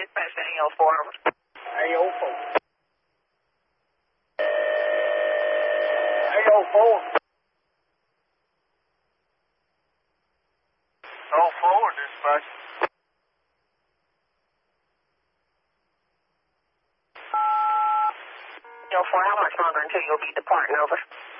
dispatch to AO4. AO4. AO4. All forward, dispatch. AO4, how much longer until you'll be departing? Over.